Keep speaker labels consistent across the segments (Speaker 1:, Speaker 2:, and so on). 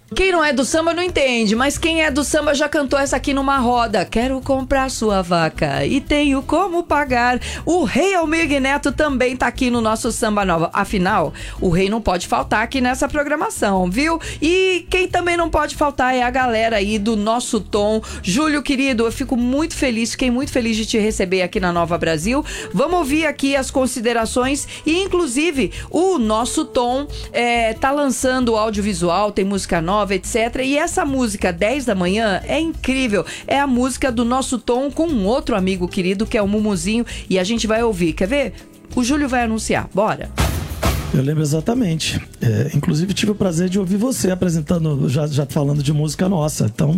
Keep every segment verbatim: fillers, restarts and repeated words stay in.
Speaker 1: Quem não é do samba não entende, mas quem é do samba já cantou essa aqui numa roda. Quero comprar sua vaca e tenho como pagar. O Rei Almir Neto também tá aqui no nosso Samba Nova. Afinal, o rei não pode faltar aqui nessa programação, viu? E quem também não pode faltar é a galera aí do nosso tom. Júlio, querido, eu fico muito feliz, fiquei muito feliz de te receber aqui na Nova Brasil. Vamos ouvir aqui as considerações e, inclusive, o nosso tom é, tá lançando audiovisual, tem música nova, etcétera. E essa música dez da manhã é incrível. É a música do nosso tom com um outro amigo querido que é o Mumuzinho e a gente vai ouvir. Quer ver? O Júlio vai anunciar. Bora!
Speaker 2: Eu lembro exatamente. É, inclusive tive o prazer de ouvir você apresentando, já, já falando de música nossa. Então,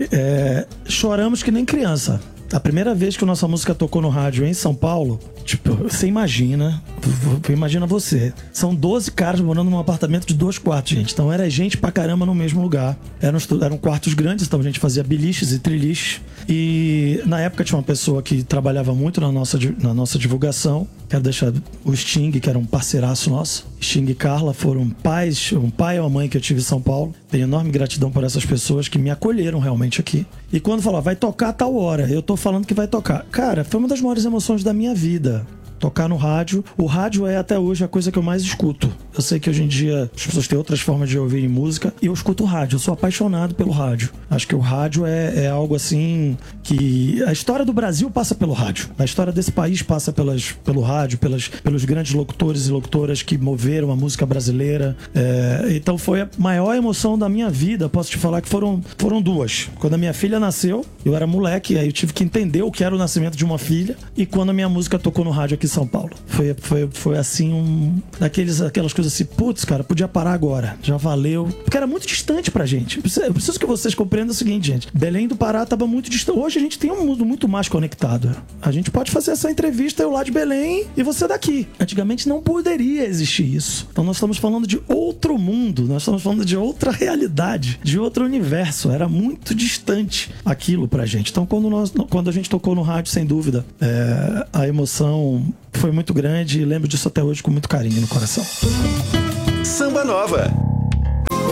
Speaker 2: é, choramos que nem criança. A primeira vez que a nossa música tocou no rádio em São Paulo, tipo, você imagina, imagina você. São doze caras morando num apartamento de dois quartos, gente. Então era gente pra caramba no mesmo lugar. Eram, eram quartos grandes, então a gente fazia biliches e triliches. E na época tinha uma pessoa que trabalhava muito na nossa, na nossa divulgação. Quero deixar o Sting, que era um parceiraço nosso. Sting e Carla foram pais, um pai e uma mãe que eu tive em São Paulo. Tenho enorme gratidão por essas pessoas que me acolheram realmente aqui. E quando falou, vai tocar a tal hora, eu tô falando que vai tocar. Cara, foi uma das maiores emoções da minha vida. Tocar no rádio. O rádio é até hoje a coisa que eu mais escuto. Eu sei que hoje em dia as pessoas têm outras formas de ouvir música e eu escuto rádio. Eu sou apaixonado pelo rádio. Acho que o rádio é, é algo assim que... A história do Brasil passa pelo rádio. A história desse país passa pelas, pelo rádio, pelas, pelos grandes locutores e locutoras que moveram a música brasileira. É, então foi a maior emoção da minha vida. Posso te falar que foram, foram duas. Quando a minha filha nasceu, eu era moleque, aí eu tive que entender o que era o nascimento de uma filha. E quando a minha música tocou no rádio aqui em São Paulo. Foi, foi, foi assim, um, daqueles, aquelas coisas assim, putz, cara, podia parar agora, já valeu. Porque era muito distante pra gente. Eu preciso, eu preciso que vocês compreendam o seguinte, gente. Belém do Pará tava muito distante. Hoje a gente tem um mundo muito mais conectado. A gente pode fazer essa entrevista, eu lá de Belém e você daqui. Antigamente não poderia existir isso. Então nós estamos falando de outro mundo, nós estamos falando de outra realidade, de outro universo. Era muito distante aquilo pra gente. Então quando, nós, quando a gente tocou no rádio, sem dúvida, é, a emoção foi muito grande e lembro disso até hoje com muito carinho no coração.
Speaker 3: Samba Nova.